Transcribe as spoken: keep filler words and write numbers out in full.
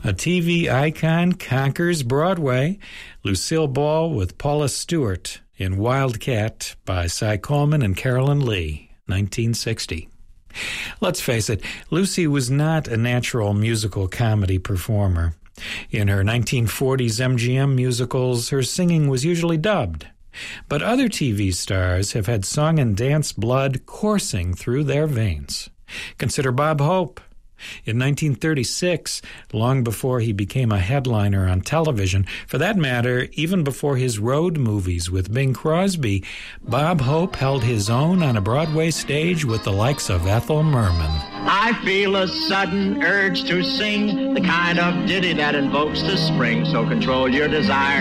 A T V icon conquers Broadway. Lucille Ball with Paula Stewart in Wildcat by Cy Coleman and Carolyn Lee, nineteen sixty. Let's face it, Lucy was not a natural musical comedy performer. In her nineteen forties M G M musicals, her singing was usually dubbed. But other T V stars have had song and dance blood coursing through their veins. Consider Bob Hope. In nineteen thirty-six, long before he became a headliner on television, for that matter, even before his road movies with Bing Crosby, Bob Hope held his own on a Broadway stage with the likes of Ethel Merman. I feel a sudden urge to sing the kind of ditty that invokes the spring, so control your desires.